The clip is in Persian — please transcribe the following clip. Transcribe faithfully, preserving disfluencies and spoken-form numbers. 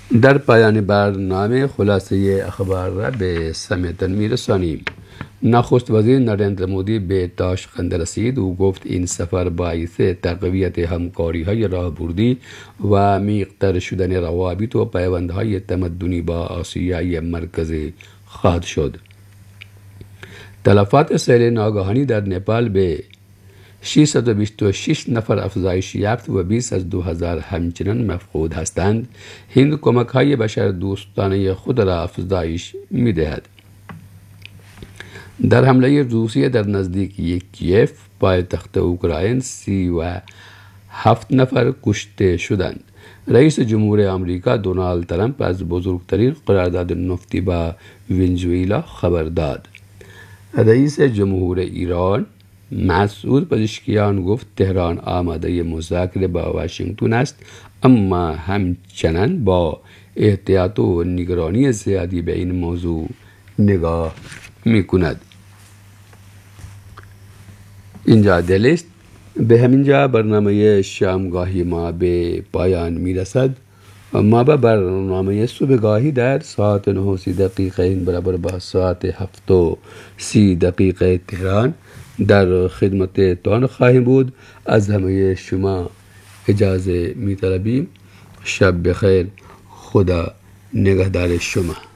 در پایان برنامه خلاصه اخبار را به سمعتان میرسانیم. نخست وزیر نریندر مودی به تاشقند رسید. او گفت این سفر باعث تقویت همکاری‌های راهبردی و میغتر شدن روابط و پیوندهای تمدنی با آسیای مرکزی خواهد شد. تلفات سیل ناگهانی در نپال به ششصد و بیست و شش نفر افزایش یافت و بیش از دو هزار همچنان مفقود هستند. هند کمک‌های بشر دوستانه خود را افزایش می‌دهد. در حمله روسیه در نزدیکی کیف پایتخت اوکراین سی و هفت نفر کشته شدند. رئیس جمهور آمریکا دونالد ترامپ از بزرگترین قرارداد نفتی با ونزوئلا خبر داد. رئیس جمهور ایران مسعود پزشکیان گفت تهران آماده مذاکره با واشنگتن است، اما همچنان با احتیاط و نگرانی زیادی به این موضوع نگاه می کند. اینجا دلیست. به همینجا برنامه شامگاهی ما به پایان می رسد. ما به برنامه صبحگاهی در ساعت نه و سی دقیقه این برابر با ساعت هفت و سی دقیقه تهران در خدمت تان خواهیم بود. از همه شما اجازه می طلبیم. شب بخیر. خدا نگهدار شما.